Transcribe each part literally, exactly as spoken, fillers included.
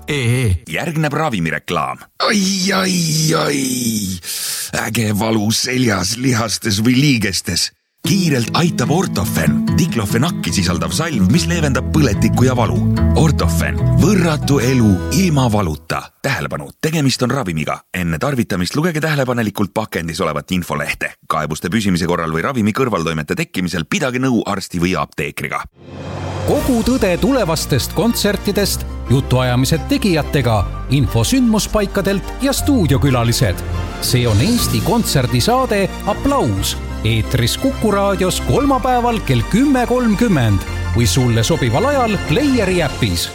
ee. Järgneb ravimireklaam. Ai, ai, ai. Äge valu seljas, lihastes või liigestes. Kiirelt aitab Ortofen, diklofenakki sisaldav salv, mis leevendab põletikku ja valu. Ortofen, võrratu elu ilma valuta. Tähelepanu, tegemist on ravimiga. Enne tarvitamist lugege tähelepanelikult pakendis olevat infolehte. Kaebuste püsimise korral või ravimi kõrvaltoimete tekkimisel pidage nõu arsti või apteekriga. Kogu tõde tulevastest kontsertidest, jutuajamised tegijatega, info sündmuspaikadelt ja stuudiokülalised. See on Eesti kontserdisaade Applaus. Eetris Kuku raadios kolmapäeval kell kümme kolmkümmend või sulle sobival ajal Playeri äpis.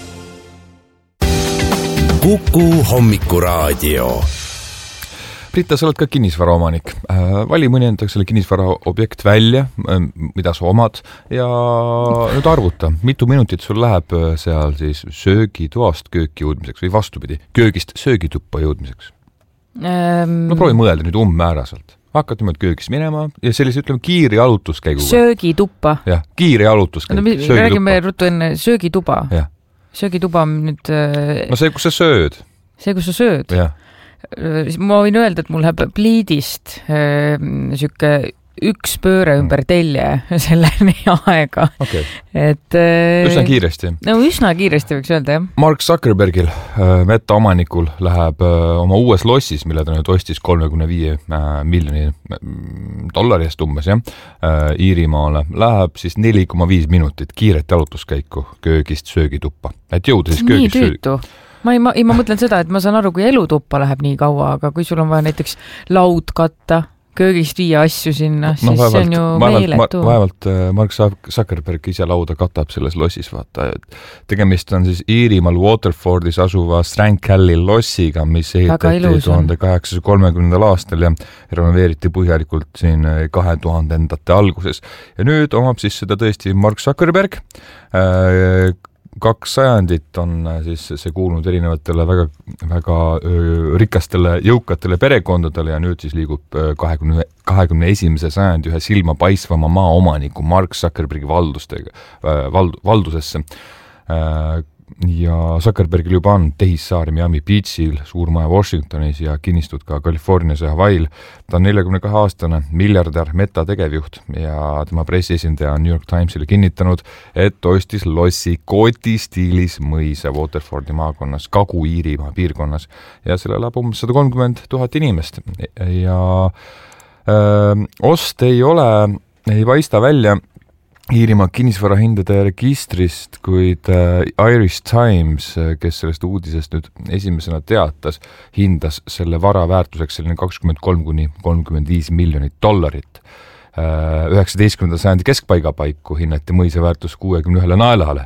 Kuku hommikuraadio. Britta, sa oled ka kinnisvaraomanik. Vali mõni endaks selle kinnisvara objekt välja, mida sa omad, ja nüüd arvuta, mitu minutit sul läheb seal siis söögitoast kööki jõudmiseks või vastupidi, köögist söögituppa jõudmiseks. Ähm... No proovi mõelda nüüd umbmääraselt. Hakkad niimoodi köögis minema ja sellise, ütleme, kiire jalutuskäiguga. Söögituppa. Jah, kiire jalutuskäig. No, räägime ruttu enne söögituba. Ja. Söögituba on nüüd... No see, kus sa sööd. See, kus sa sööd. Ja. Ma võin öelda, et mul läheb pliidist süke üks pööre ümber telje selleni aega. Okay. Et, üsna kiiresti. No üsna kiiresti võiks öelda, jah. Mark Zuckerbergil, Meta omanikul, läheb oma uues lossis, mille ta nüüd ostis kolmekümne viie miljoni dollari eest umbes, jah, Iirimaale, läheb siis neli koma viis minutit kiiret jalutuskäiku köögist söögituppa. Et jõuda siis köögist söögi. Nii tüütu. Ma, ei, ma, ei, ma mõtlen seda, et ma saan aru, kui elutuppa läheb nii kaua, aga kui sul on vaja näiteks laud katta, köögist viia asju sinna, no, siis vaevalt, see on ju meeletu. Vaevalt Mark Zuckerberg ise lauda katab selles lossis, vaata. Tegemist on siis Iirimaal Waterfordis asuva Strancalli lossiga, mis ehitati tuhande kaheksasaja kolmekümnendal aastal ja renoveeriti põhjalikult siin kahe tuhandendate alguses. Ja nüüd omab siis seda tõesti Mark Zuckerberg. Kaks sajandit on siis see kuulnud erinevatele väga, väga rikastele, jõukatele perekondadele ja nüüd siis liigub kahekümne, kahekümne esimese sajandi ühe silma paisvama maaomaniku Mark Zuckerbergi valdustega, vald, valdusesse. Ja Zuckerbergil juba on tehissaar Miami Beachil, suurmaja Washingtonis ja kinnistud ka Californias ja Hawaii'l. Ta on neljakümne kahe aastane miljardär Meta tegevjuht ja tema pressiesindaja on New York Timesile kinnitanud, et ostis lossi kooti stiilis mõisa Waterfordi maakonnas, Kagu-Iirimaa piirkonnas ja selle läheb umbes sada kolmkümmend tuhat inimest. Ja öö, ost ei ole, ei paista välja Iirimaa kinnisvarahindade registrist, kuid Irish Times, kes sellest uudisest nüüd esimesena teatas, hindas selle vara väärtuseks selline kakskümmend kolm kuni kolmkümmend viis miljonit dollarit. üheksateistkümnenda sajandi keskpaiga paiku hinnati mõisa väärtus kuuekümne ühele naelahale.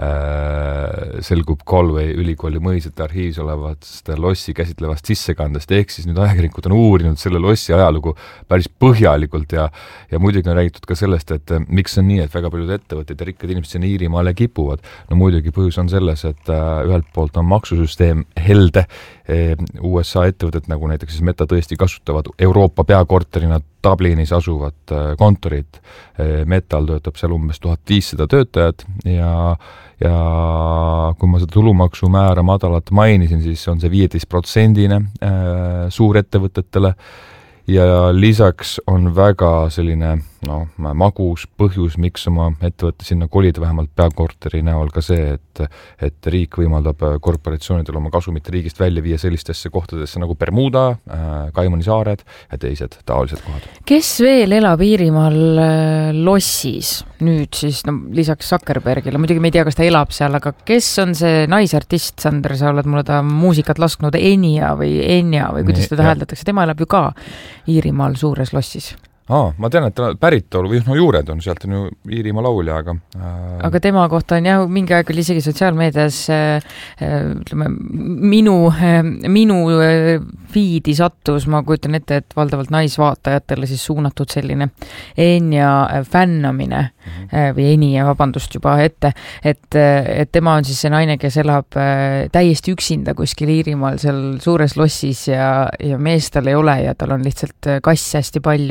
Selgub Galway ülikooli mõisete arhiivis olevast lossi käsitlevast sissekandest, ehk siis nüüd ajakirjanikud on uurinud selle lossi ajalugu päris põhjalikult ja, ja muidugi on räägitud ka sellest, et miks on nii, et väga paljud ettevõtted ja rikkad inimesed sinna Iirimaale kipuvad. No muidugi põhjus on selles, et ühelt poolt on maksusüsteem helde. U S A ettevõtted, nagu näiteks siis Meta tõesti kasutavad Euroopa peakorterina Dublinis asuvat kontorit. Metal töötab seal umbes tuhat viissada töötajat ja ja kui ma seda tulumaksu määra madalat mainisin, siis on see viieteist protsendine suurettevõtetele ja lisaks on väga selline no, magus põhjus, miks oma ettevõtte sinna kolida vähemalt peakorteri näol ka see, et, et riik võimaldab korporatsioonidel oma kasumit riigist välja viia sellistesse kohtadesse nagu Bermuda, Kaimani saared ja teised taolised kohad. Kes veel elab Iirimaal lossis nüüd siis, no lisaks Zuckerbergile, muidugi me ei tea, kas ta elab seal, aga kes on see naisartist, Sander, sa oled mulle ta muusikat lasknud, Enya või Enya või kuidas teda hääldatakse, tema elab ju ka Iirimaal suures lossis. Aa, ma tean, et päritolu või no juured on, sealt on ju Iirimaa laulja, aga... Äh... Aga tema kohta on jah, mingi aeg oli isegi sotsiaalmeedias äh, ütleme, minu, äh, minu feedi sattus, ma kujutan ette, et valdavalt naisvaatajatele siis suunatud selline Enya fännamine mm-hmm. äh, või Enya, vabandust juba ette, et, et tema on siis see naine, kes elab äh, täiesti üksinda kuskil Iirimaal seal suures lossis ja, ja mees tal ei ole ja tal on lihtsalt kass hästi palju ja tava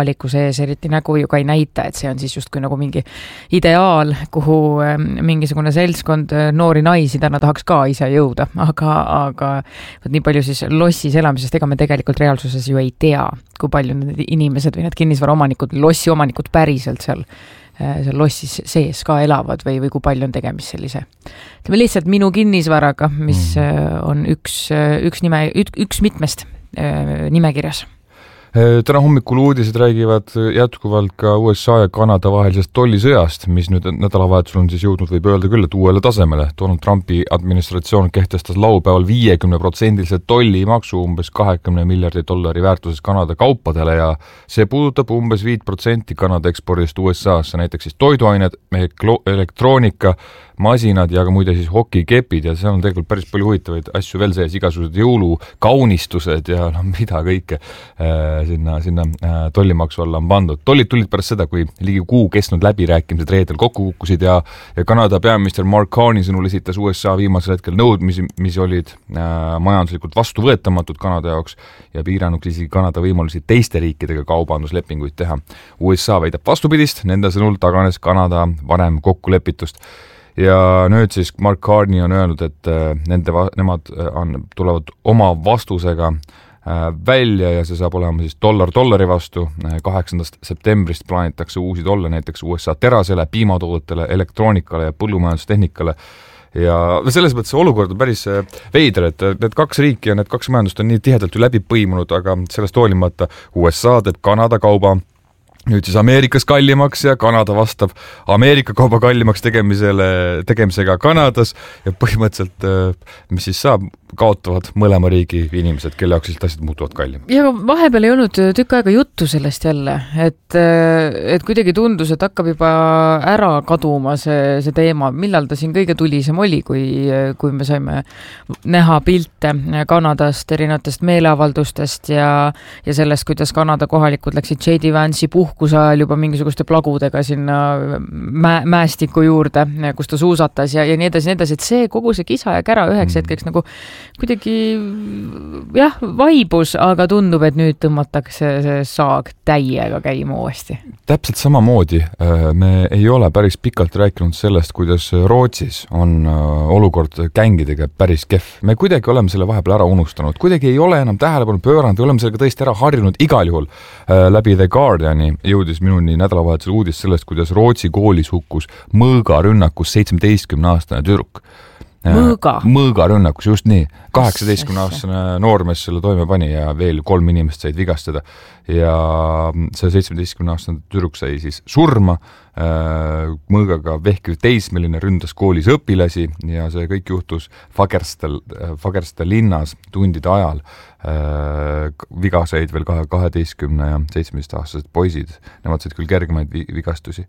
avalikkuse ees eriti nägu ju ka ei näita, et see on siis justkui nagu mingi ideaal, kuhu mingisugune seltskond noori naisi täna tahaks ka ise jõuda, aga, aga võt nii palju siis lossis elamisest, ega me tegelikult reaalsuses ju ei tea, kui palju need inimesed või need kinnisvaraomanikud, lossi omanikud päriselt seal seal lossis sees ka elavad või, või kui palju on tegemist sellise. Ütleme lihtsalt minu kinnisvaraga, mis on üks, üks, nime, üks, üks mitmest nimekirjas. Täna hommikul uudised räägivad jätkuvalt ka U S A ja Kanada vahelisest tollisõjast, mis nüüd nädalavahetusel on siis jõudnud, võib öelda küll, et uuele tasemele. Donald Trumpi administratsioon kehtestas laupäeval viiekümne protsendilise tollimaksu umbes kahekümne miljardi dollari väärtuses Kanada kaupadele ja see puudutab umbes viis protsenti Kanada ekspordist U S A-sse, näiteks siis toiduained, elektroonika, masinad ja ka muide siis hokikepid ja seal on tegelikult päris palju huvitavaid asju veel sees, igasugused jõulukaunistused ja no mida kõike äh, sinna, sinna äh, tollimaksu alla on pandud. Tollid tulid pärast seda, kui ligi kuu kestnud läbirääkimised reedel kokku kukkusid ja, ja Kanada peaminister Mark Carney sõnul esitas U S A viimasel hetkel nõudmisi, mis olid äh, majanduslikult vastuvõetamatud Kanada jaoks ja piiranud isegi Kanada võimalusi teiste riikidega kaubanduslepinguid teha. U S A väidab vastupidist, nende sõnul taganes Kanada varem kokkulepitust. Ja nüüd siis Mark Carney on öelnud, et nende, nemad on, tulevad oma vastusega välja ja see saab olema siis dollar dollari vastu. kaheksandast septembrist plaanitakse uusi tolle näiteks U S A terasele, piimatoodetele, elektroonikale ja põllumajandustehnikale. Ja selles mõttes olukord on päris veider, et need kaks riiki ja need kaks majandust on nii tihedalt ju läbi põimunud, aga sellest hoolimata U S A teeb Kanada kauba nüüd siis Ameerikas kallimaks ja Kanada vastab Ameerika kauba kallimaks tegemisele, tegemisega Kanadas ja põhimõtteliselt, mis siis saab, kaotavad mõlema riigi inimesed, kelle jaoks siis asjad muutuvad kallim. Ja vahepeal ei olnud tükk aega juttu sellest jälle, et, et kuidagi tundus, et hakkab juba ära kaduma see, see teema, millal ta siin kõige tulisem oli, kui, kui me saime näha pilte Kanadast, erinevatest meeleavaldustest ja, ja sellest, kuidas Kanada kohalikud läksid J D Vance'i puhkuse ajal juba mingisuguste plagudega sinna mä, mäestiku juurde, kus ta suusatas ja, ja nii edasi, nii edasi, et see kogu see kisa ja kära üheks hetkeks nagu kuidagi jah, vaibus, aga tundub, et nüüd tõmmatakse see saag täiega käima uuesti. Täpselt samamoodi. Me ei ole päris pikalt rääkinud sellest, kuidas Rootsis on olukord gängidega päris kehv. Me kuidagi oleme selle vahepeal ära unustanud. Kuidagi ei ole enam tähelepanu pööranud, oleme sellega tõesti ära harjunud igal juhul. Läbi The Guardiani jõudis minuni nädalavahetusel uudis sellest, kuidas Rootsi koolis hukkus mõõgarünnakus seitsmeteistkümne aastane tüdruk. Mõõga. Mõõgarünnakus, just nii. kaheksateistkümne aastane noormees selle toime pani ja veel kolm inimest said vigastada. Ja see seitsmeteistkümne aastane tüdruk sai siis surma, mõõgaga vehkiv teismeline ründas koolis õpilasi ja see kõik juhtus Fagerstel, Fagerstel linnas tundide ajal. Viga said veel kaheteistkümne ja seitsmeteist aastased poisid. Nemad said küll kergemaid vigastusi.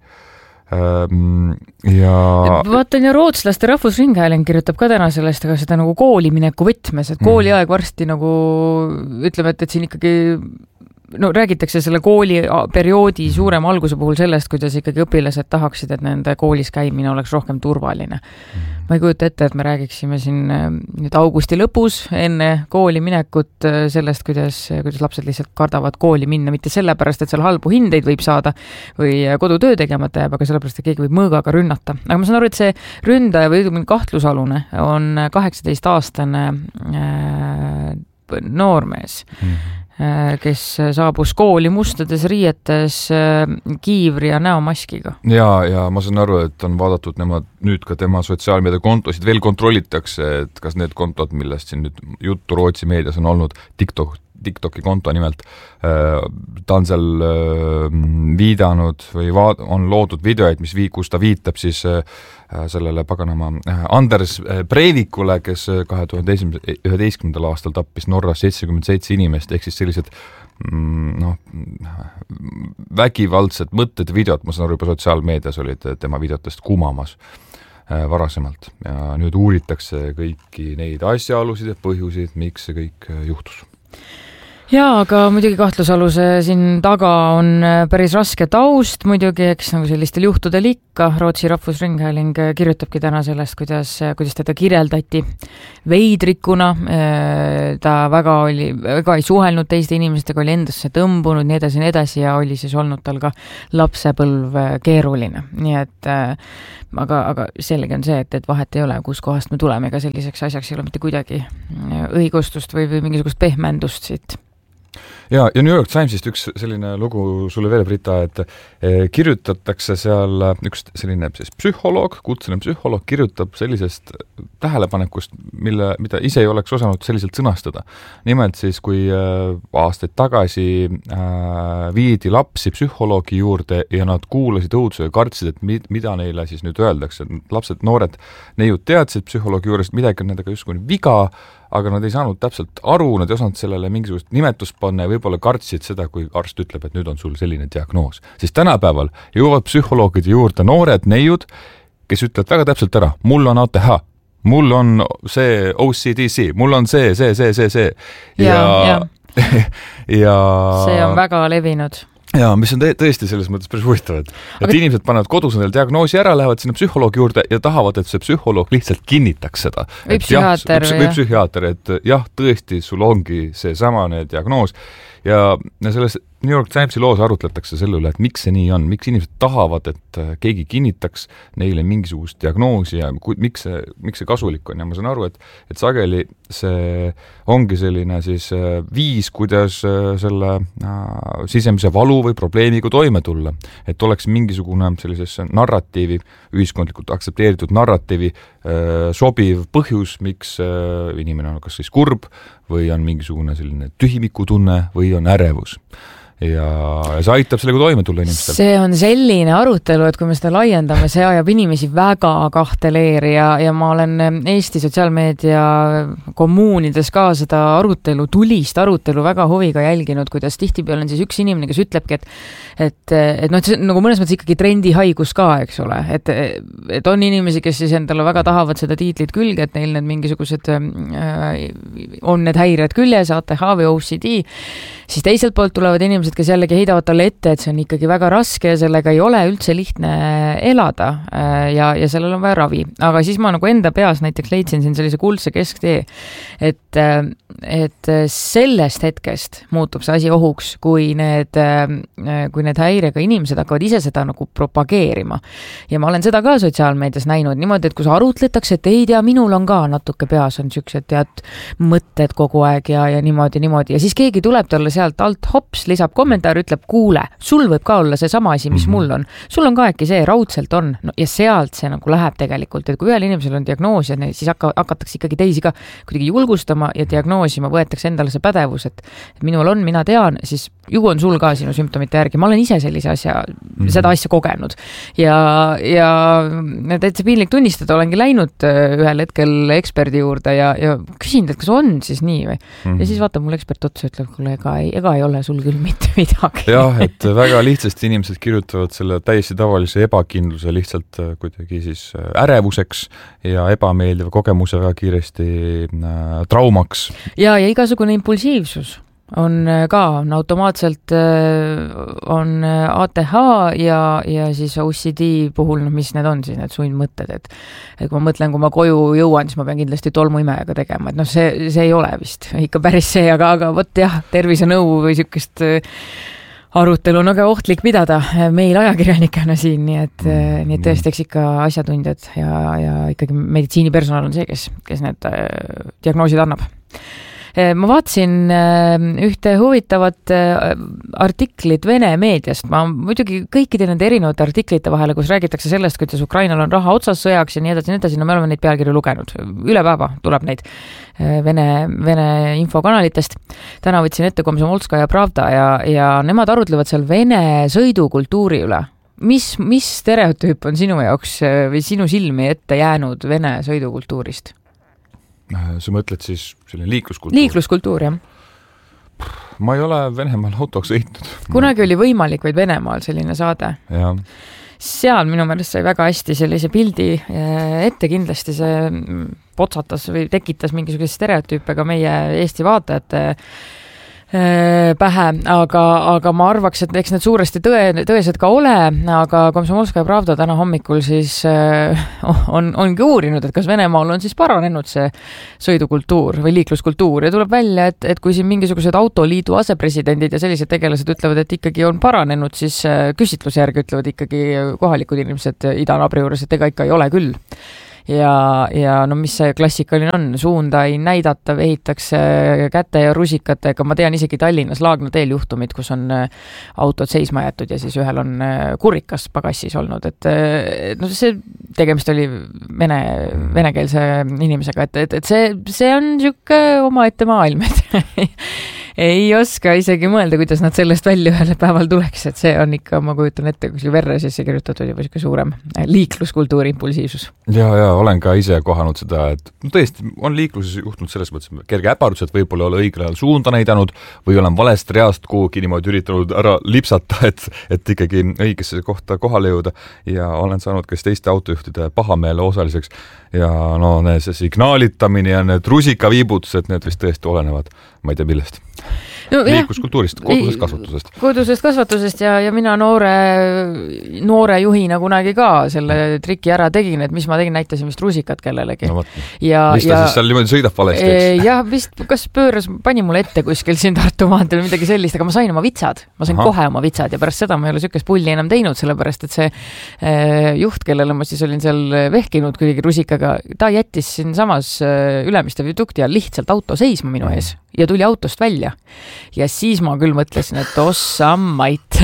Ja vaatan ja rootslaste rahvusringhääling kirjutab ka täna sellest, aga seda nagu koolimineku võtmes, et kooliaeg varsti nagu ütleme, et, et siin ikkagi no räägitakse selle kooli perioodi suurem alguse puhul sellest, kuidas ikkagi õpilased tahaksid, et nende koolis käimine oleks rohkem turvaline. Ma ei kujuta ette, et me räägiksime siin nüüd augusti lõpus enne kooli minekut sellest, kuidas, kuidas lapsed lihtsalt kardavad kooli minna, mitte sellepärast, et seal halbu hindeid võib saada või kodutöö tegemata jääb, aga sellepärast, et keegi võib mõõgaga rünnata. Aga ma saan aru, et see ründaja või kahtlusalune on kaheksateist aastane noormees. Mm-hmm. Kes saabus kooli mustades riietes kiivri ja näomaskiga. Ja, ja ma saan aru, et on vaadatud nemad nüüd ka tema sotsiaalmeedia kontosid, veel kontrollitakse, et kas need kontod, millest siin nüüd juttu Rootsi meedias on olnud, TikTok, TikToki konto nimelt, ta on seal viidanud või vaad, on loodud videoid, mis vii, kus ta viitab siis sellele paganama Anders Breivikule, kes kahe tuhande üheteistkümnendal aastal tappis Norras seitsekümmend seitse inimest, ehk siis sellised noh, vägivaldsed mõtted, videod, ma saan aru, juba sotsiaalmeedias olid tema videotest kumamas varasemalt ja nüüd uuritakse kõiki neid asjaolusid ja põhjusid, miks see kõik juhtus. Jaa, aga muidugi kahtlusaluse siin taga on päris raske taust, muidugi eks nagu sellistel juhtudel ikka. Rootsi Rahvusringhääling kirjutabki täna sellest, kuidas, kuidas teda kirjeldati veidrikuna. Ta väga, oli, väga ei suhelnud teiste inimestega, oli endasse tõmbunud, nii edasi, nii edasi ja oli siis olnud tal ka lapsepõlv keeruline. Nii et aga, aga sellega on see, et, et vahet ei ole, kus kohast me tuleme, ega selliseks asjaks ei ole mitte kuidagi õigustust või, või mingisugust pehmendust siit. Ja, ja New York Timesist üks selline lugu sulle veel, Brita, et eh, kirjutatakse seal üks selline siis psühholoog, kutseline psühholoog kirjutab sellisest tähelepanekust, mille, mida ise ei oleks osanud selliselt sõnastada. Nimelt siis, kui äh, aastaid tagasi äh, viidi lapsi psühholoogi juurde ja nad kuulasid õudusega ja kartsid, et mid, mida neile siis nüüd öeldakse. Lapsed, noored neiud teadsid psühholoogi juures, et midagi on nendega justkui viga, aga nad ei saanud täpselt aru, nad ei osanud sellele mingisugust nimetust panna ja võib-olla kartsid seda, kui arst ütleb, et nüüd on sul selline diagnoos. Siis tänapäeval jõuavad psühholoogide juurde noored neiud, kes ütlevad väga täpselt ära, mul on A T H, mul on see O C D C, mul on see, see, see, see, see. Ja, ja, ja. ja see on väga levinud. Ja, mis on tõesti selles mõttes päris huvitav, et, et aga... inimesed panevad kodus endale diagnoosi ära, lähevad sinna psühholoogi juurde ja tahavad, et see psühholoog lihtsalt kinnitaks seda. Või psühhiaater. Või psühhiaater, et jah, tõesti, sul ongi see samane diagnoos. Ja selles New York Timesi loos arutletakse selle üle, et miks see nii on, miks inimesed tahavad, et keegi kinnitaks neile mingisugust diagnoosi ja ku, miks, see, miks see kasulik on. Ja ma saan aru, et, et sageli see ongi selline siis viis, kuidas selle äh, sisemise valu või probleemiga toime tulla. Et oleks mingisugune sellisesse narratiivi, ühiskondlikult aktsepteeritud narratiivi äh, sobiv põhjus, miks äh, inimene on kas siis kurb või on mingisugune selline tühimikutunne või on ärevus. Ja, ja see aitab sellega toime tulla inimestel. See on selline arutelu, et kui me seda laiendame, see ajab inimesi väga kahte leeri ja, ja ma olen Eesti sotsiaalmeedia kommuunides ka seda arutelu, tulist arutelu väga huviga jälginud, kuidas tihtipeale on siis üks inimene, kes ütlebki, et et, et noh, et see on nagu mõnes mõttes ikkagi trendihaigus ka, eks ole, et, et on inimesi, kes siis endale väga tahavad seda tiitlit külge, et neil need mingisugused äh, on need häired küljes, A T H või O C D, siis teiselt poolt tulevad inimesed, kes jällegi heidavad talle ette, et see on ikkagi väga raske ja sellega ei ole üldse lihtne elada ja, ja sellel on vaja ravi. Aga siis ma nagu enda peas näiteks leidsin siin sellise kuldse kesktee, et, et sellest hetkest muutub see asi ohuks, kui need, kui need häirega inimesed hakkavad ise seda nagu propageerima. Ja ma olen seda ka sotsiaalmeedias näinud niimoodi, et kui sa arutletakse, et ei tea, minul on ka natuke peas on siuksed tead mõtted kogu aeg ja, ja niimoodi, niimoodi. Ja siis keegi tuleb talle sealt alt hops, lisab kommentaar, ütleb, kuule, sul võib ka olla see sama asi, mis mul on. Sul on ka äkki see, raudselt on. No, ja sealt see nagu läheb tegelikult, et kui ühel inimesel on diagnoos ja siis hakka, hakatakse ikkagi teisi ka kuidagi julgustama ja diagnoosima, võetakse endale see pädevus, et minul on, mina tean, siis ju on sul ka sinu sümptomite järgi. Ma olen ise sellise asja, mm-hmm. seda asja kogenud. Ja, ja täitsa piinlik tunnistada, olengi läinud ühel hetkel eksperdi juurde ja, ja küsinud, et kas on siis nii või? Mm-hmm. Ja siis vaatab mul ekspert otsa, ütleb, kuule, ega ei, ega ei ole sul küll mitte midagi. Jah, et väga lihtsasti inimesed kirjutavad selle täiesti tavalise ebakindluse lihtsalt kuidagi siis ärevuseks ja ebameeldiva kogemuse väga kiiresti äh, traumaks. Ja, ja igasugune impulsiivsus on ka, on automaatselt on A T H ja, ja siis O C D puhul, no mis need on siis, need sundmõtted, et, et kui ma mõtlen, kui ma koju jõuan, siis ma pean kindlasti tolmuimejaga tegema, et noh, see, see ei ole vist ikka päris see, aga, aga võt jah, tervisenõu või sükest arutelu on aga ohtlik pidada meil ajakirjanikena siin, nii et, mm. nii et tõesti, eks ikka asjatundjad ja, ja ikkagi meditsiinipersonal on see, kes, kes need diagnoosid annab. Ma vaatsin ühte huvitavat artiklit Vene meediast. Ma muidugi kõikide nende erinevate artiklite vahele, kus räägitakse sellest, kuidas Ukrainal on raha otsas sõjaks ja nii edasi, nii edasi, no me oleme neid pealkirju lugenud. Üle päeva tuleb neid Vene, Vene infokanalitest. Täna võtsin ette Komsomolska ja Pravda ja, ja nemad arutlevad seal Vene sõidukultuuri üle. Mis, mis stereotüüp on sinu jaoks või sinu silmi ette jäänud Vene sõidukultuurist? Sa mõtled siis selline liikluskultuur? Liikluskultuur, jah. Ma ei ole Venemaal autoks sõitnud. Kunagi oli võimalik vaid Venemaal selline saade. Ja. Seal minu meelest sai väga hästi sellise pildi ette, kindlasti see potsatas või tekitas mingisuguse stereotüüpe ka meie Eesti vaatajate pähe, aga, aga ma arvaks, et eks need suuresti tõe, tõesed ka ole, aga Komsomolskaja Pravda täna hommikul siis on, ongi uurinud, et kas Venemaal on siis paranenud see sõidukultuur või liikluskultuur ja tuleb välja, et, et kui siin mingisugused autoliidu asepresidendid ja sellised tegelased ütlevad, et ikkagi on paranenud, siis küsitluse järgi ütlevad ikkagi kohalikud inimesed idanaabri juures, et ega ikka ei ole küll. Ja, ja no mis see klassikaline on, suunda ei näidata, vehitakse käte ja rusikatega, ma tean isegi Tallinnas Laagna teel juhtumid, kus on autod seisma jäetud ja siis ühel on kurikas pagassis olnud, et no see tegemist oli vene, venekeelse inimesega, et, et, et see, see on niisugune omaette maailm, et ei oska isegi mõelda, kuidas nad sellest välja ühel päeval tuleks, et see on ikka, ma kujutan ette, kui verre sisse kirjutatud juba niisugune suurem liikluskultuuri impulsiivsus. Ja, ja olen ka ise kohanud seda, et no tõesti on liikluses juhtunud selles mõttes kerge äpardus, et võib-olla ole õigel ajal suunda näidanud või olen valest reast kuhugi niimoodi üritanud ära lipsata, et, et ikkagi õigesse kohta kohale jõuda ja olen saanud kas teiste autojuhtide pahameele osaliseks ja no see signaalitamine ja need rusikaviibutused, need vist tõesti olenevad, ma ei tea millest. No, liikluskultuurist, kodusest kasvatusest. Kodusest kasvatusest ja, ja mina noore, noore juhina kunagi ka selle triki ära tegin, et mis ma tegin, näitasin vist rusikat kellelegi. No, ja, mis ta ja, siis seal niimoodi sõidab valesti? E, jah, vist kas pööras, pani mulle ette kuskil siin Tartu maanteel või midagi sellist, aga ma sain oma vitsad. Ma sain Aha. kohe oma vitsad ja pärast seda ma ei ole sükest pulli enam teinud, sellepärast et see e, juht, kellele ma siis olin seal vehkinud kuidagi rusikaga, ta jättis siin samas Ülemiste viadukti ja lihtsalt auto seisma minu ees ja tuli autost välja. Ja siis ma küll mõtlesin, et ossa mait.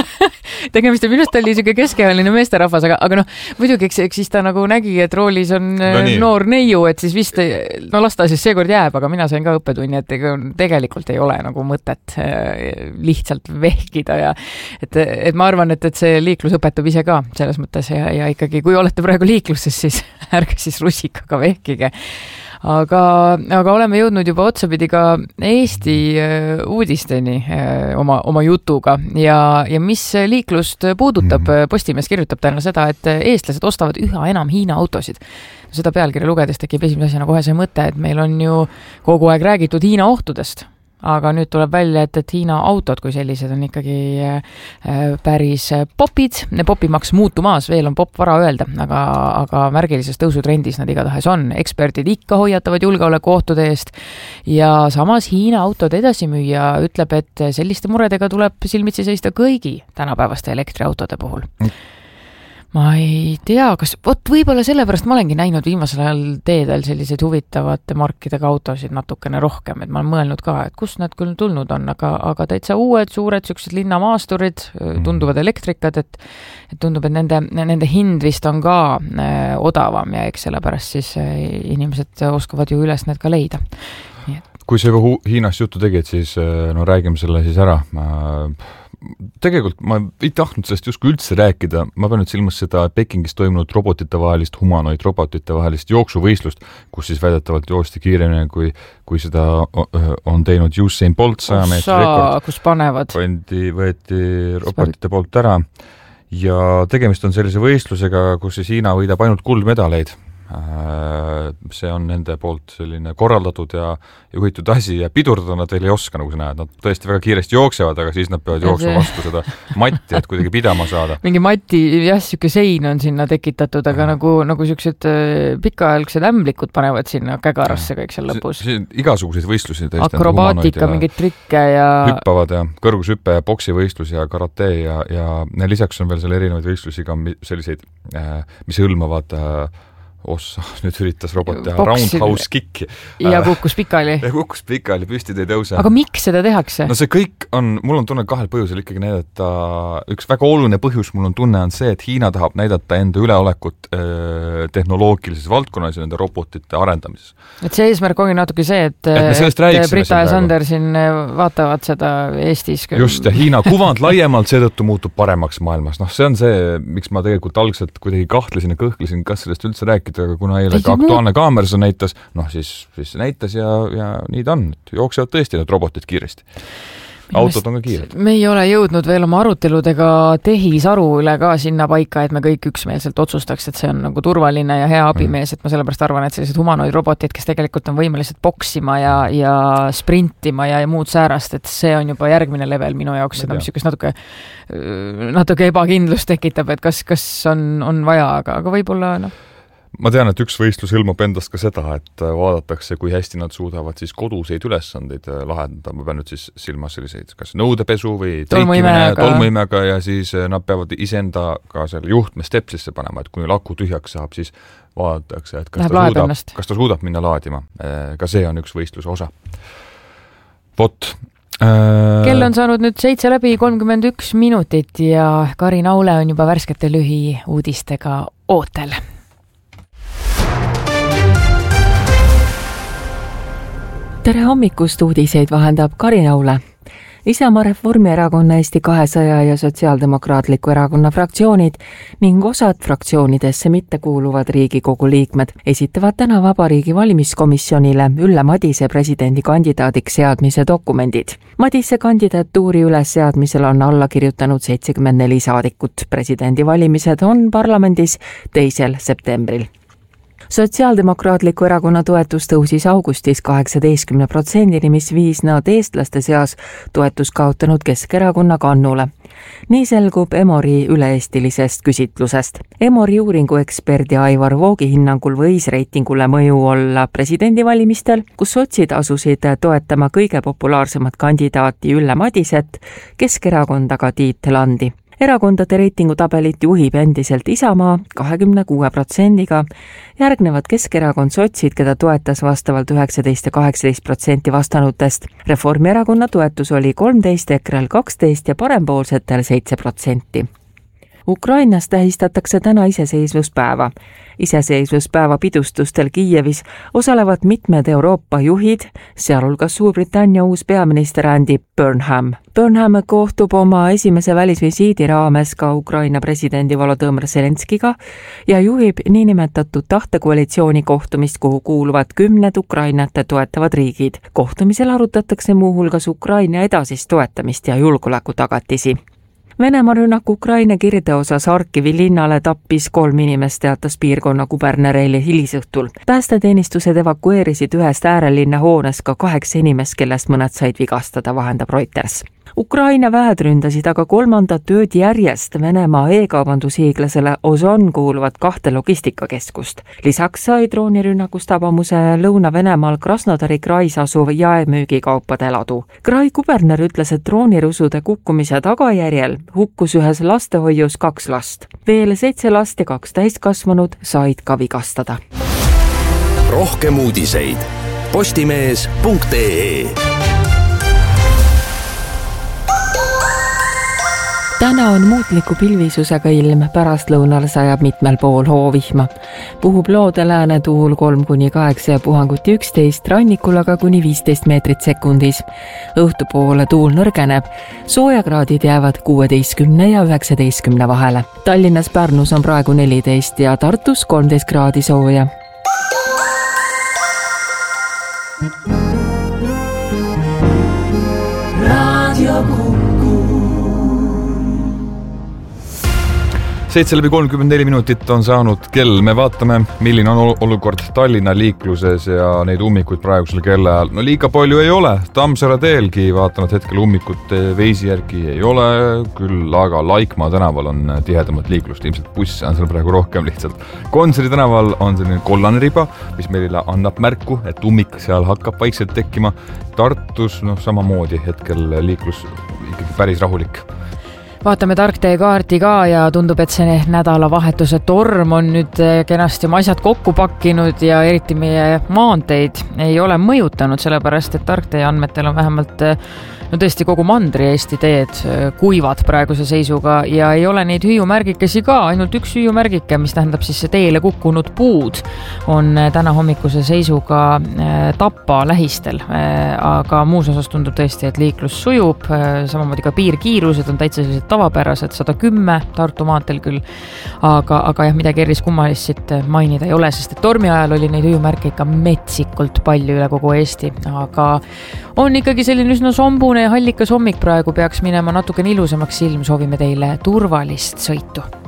Tegemist on minust oli niisugune keskealine meesterahvas, aga, aga noh, muidugi eks, eks siis ta nagu nägi, et roolis on no noor neiu, et siis vist, no las ta siis seekord jääb, aga mina sain ka õppetunni, et tegelikult ei ole nagu mõtet lihtsalt vehkida ja et, et ma arvan, et, et see liiklus õpetab ise ka selles mõttes ja, ja ikkagi, kui olete praegu liikluses, siis ärge siis rusikaga vehkige. Aga, aga oleme jõudnud juba otsapidi ka Eesti uudisteni oma, oma jutuga ja, ja mis liiklust puudutab, Postimees kirjutab täna seda, et eestlased ostavad üha enam Hiina autosid. Seda pealkirja lugedes tekib esimese asjana kohe see mõte, et meil on ju kogu aeg räägitud Hiina ohtudest. Aga nüüd tuleb välja, et, et Hiina autod kui sellised on ikkagi päris popid. Popimaks muutumaas, veel on pop vara öelda, aga, aga märgilises tõusutrendis nad igatahes on. Eksperdid ikka hoiatavad julgeoleku ohtude eest ja samas Hiina autode edasimüüja ütleb, et selliste muredega tuleb silmitsi seista kõigi tänapäevaste elektriautode puhul. Ma ei tea, kas, vot võib-olla sellepärast ma olengi näinud viimasel ajal teedel selliseid huvitavate markidega autosid natukene rohkem, et ma olen mõelnud ka, et kus nad küll tulnud on, aga, aga täitsa uued, suured süksed linnamaasturid, tunduvad elektrikad, et, et tundub, et nende, nende hind vist on ka äh, odavam ja eks sellepärast siis äh, inimesed oskavad ju üles need ka leida. Nii et. Kui see juba Hiinast juttu tegid, siis no räägime selle siis ära. Ma tegelikult ma ei tahtnud sellest justkui üldse rääkida, ma pean nüüd silmas seda Pekingis toimunud robotite vahelist, humanoid robotite vahelist jooksuvõistlust, kus siis väidetavalt joosti kiiremini, kui, kui seda on teinud Usain Bolt saja meetri rekord. Kus panevad? Võeti, võeti robotite poolt ära ja tegemist on sellise võistlusega, kus siis Hiina võidab ainult kuldmedaleid. See on nende poolt selline korraldatud ja juhitud asi ja pidurdada nad veel ei oska, nagu sa näed. Nad tõesti väga kiiresti jooksevad, aga siis nad peavad jooksma vastu seda matti, et kuidagi pidama saada. Mingi mati, jah, siuke sein on sinna tekitatud, aga ja. nagu, nagu siuksed pikaajalgsed ämblikud panevad sinna kägarasse kõik seal lõpus. See, see, igasuguseid võistlusi tõesti. Akrobaatika, mingid trikke ja... Hüppavad ja kõrgushüppe ja boksivõistlus ja karate ja, ja lisaks on veel seal erinevaid võistlusi ka selliseid, mis hõlmavad ossa, nüüd üritas robot teha Boksi... roundhouse kick. Ja kukkus pikali. Ja kukkus pikali, püstid ei tõuse. Aga miks seda tehakse? No see kõik on, mul on tunne kahel põhjusel ikkagi näidata, üks väga oluline põhjus mul on tunne on see, et Hiina tahab näidata enda üleolekut eh, tehnoloogilises valdkonnas ja nende robotite arendamises. Et see eesmärk ongi natuke see, et, et, et Brita ja Sander siin vaatavad seda Eestis. Just, ja Hiina kuvand laiemalt seetõttu muutub paremaks maailmas. Noh, see on see, miks ma tegelikult algselt kuidagi kahtlesin ja kõhklesin, kas sellest üldse rääkida, aga kuna eile ka Aktuaalne Kaameras näitas, noh siis, siis näitas ja, ja nii ta on, et jooksevad tõesti need robotid kiiresti. autod on ka kiired. Me ei ole jõudnud veel oma aruteludega tehisaru üle ka sinna paika, et me kõik üksmeelselt otsustaks, et see on nagu turvaline ja hea abimees, et ma sellepärast arvan, et sellised humanoid robotid, kes tegelikult on võimelised poksima ja, ja sprintima ja, ja muud säärast, et see on juba järgmine level minu jaoks, seda mis sükest natuke, natuke ebakindlust tekitab, et kas, kas on, on vaja, aga, aga võib-olla noh. Ma tean, et üks võistlus hõlmab endast ka seda, et vaadatakse, kui hästi nad suudavad siis koduseid ülesandeid lahendada. Ma pean nüüd siis silmas selliseid, kas nõudepesu või triikimine tolmuimega ja siis nad peavad iseenda ka selle juhtme stepsisse panema, et kui laku tühjaks saab, siis vaadatakse, et kas ta, suudab, kas ta suudab minna laadima. Ka see on üks võistluse osa. Vot. Kell on saanud nüüd seitse läbi kolmkümmend üks minutit ja Karin Aule on juba värskete lühi uudistega ootel. Tere hommikust, uudiseid vahendab Karin Aule. Isamaa Reformierakonna, Eesti kahesaja ja Sotsiaaldemokraatliku erakonna fraktsioonid ning osad fraktsioonidesse mitte kuuluvad Riigikogu liikmed esitavad täna Vabariigi valimiskomisjonile Ülle Madise presidendikandidaadiks seadmise dokumendid. Madise kandidatuuri üles seadmisel on alla kirjutanud seitsekümmend neli saadikut. Presidendivalimised on parlamendis teisel septembril. Sotsiaaldemokraatliku erakonna toetus tõusis augustis kaheksateistkümne protsendini, mis viis nad eestlaste seas toetus kaotanud Keskerakonna kannule. Nii selgub Emori üle-eestilisest küsitlusest. Emori uuringu eksperdi Aivar Voogi hinnangul võis reitingule mõju olla presidendivalimistel, kus sotsid asusid toetama kõige populaarsemat kandidaati Ülle Madiset, Keskerakondaga Tiit Landi. Erakondade reitingutabelit juhib endiselt Isamaa kahekümne kuue protsendiga, järgnevad Keskerakond sotsid, keda toetas vastavalt üheksateist ja kaheksateist protsenti vastanutest. Reformierakonna toetus oli kolmteist, Ekrel kaksteist ja parempoolsetel seitse protsenti. Ukrainas tähistatakse täna iseseisvuspäeva. Iseseisvuspäeva pidustustel Kiievis osalevad mitmed Euroopa juhid, sealhulgas Suurbritannia uus peaminister Andy Burnham. Burnham kohtub oma esimese välisvisiidi raames ka Ukraina presidendi Volodõmõr Zelenskiga ja juhib niinimetatud tahtekoalitsiooni kohtumist, kuhu kuuluvad kümned Ukrainat toetavad riigid. Kohtumisel arutatakse muuhulgas Ukraina edasist toetamist ja julgeoleku tagatisi. Venemaa rünnak Ukraina kirdeosas Harkivi linnale tappis kolm inimest, teatas piirkonna kuberner eile hilisõhtul. Päästeteenistused evakueerisid ühest äärelinna hoones ka kaheksa inimest, kellest mõned said vigastada, vahendab Reuters. Ukraina väed ründasid aga kolmandat ööd järjest Venemaa e-kaubandushiiglasele Ozon kuuluvat kahte logistikakeskust. Lisaks sai droonirünnakust tabamuse Lõuna-Venemaal Krasnodari Krais asuv jaemüügikaupade ladu. Krai kuberner ütles, et droonirusude kukkumise tagajärjel hukkus ühes lastehoius kaks last. Veel seitse last ja kaks täiskasvanud said ka vigastada. Rohkem uudiseid postimees punkt ee. Täna on muutliku pilvisusega ilm, pärastlõunal sajab mitmel pool hoovihma. Puhub loode lääne tuul kolm kuni kaheksa ja puhanguti üksteist, rannikul aga kuni viisteist meetrit sekundis. Õhtupoole tuul nõrgeneb, soojakraadid jäävad kuueteistkümne ja üheksateistkümne vahele. Tallinnas Pärnus on praegu neliteist ja Tartus kolmteist kraadi sooja. Radio seitse läbi kolmkümmend neli minutit on saanud kell. Me vaatame, milline on olukord Tallinna liikluses ja neid ummikuid praegusel kella ajal. No liiga palju ei ole. Tammsaare teelgi vaatanud hetkel ummikut Veisi järgi ei ole, küll aga Laikmaa tänaval on tihedamat liiklust. Ilmselt busse on seal praegu rohkem lihtsalt. Konseri tänaval on selline kollane riba, mis meile annab märku, et ummik seal hakkab vaikselt tekkima. Tartus no, samamoodi hetkel liiklus ikkagi päris rahulik. Vaatame tarktee kaarti ka ja tundub, et see nädalavahetuse torm on nüüd kenasti oma asjad kokku pakkinud ja eriti meie maanteid ei ole mõjutanud, sellepärast et tarktee andmetel on vähemalt no tõesti kogu mandri Eesti teed kuivad praeguse seisuga ja ei ole neid hüüumärgikesi ka, ainult üks hüüumärgike, mis tähendab siis teele kukkunud puud on täna hommikuse seisuga Tapa lähistel, aga muus osas tundub tõesti, et liiklus sujub, samamoodi ka piirkiirused on täitsa sellised tavapärased sada kümme Tartu maanteel küll, aga, aga jah, midagi eriskummalist siit mainida ei ole, sest et tormi ajal oli neid öömärke ikka metsikult palju üle kogu Eesti, aga on ikkagi selline üsna sombune ja hallikas hommik praegu, peaks minema natukene ilusamaks silm, soovime teile turvalist sõitu.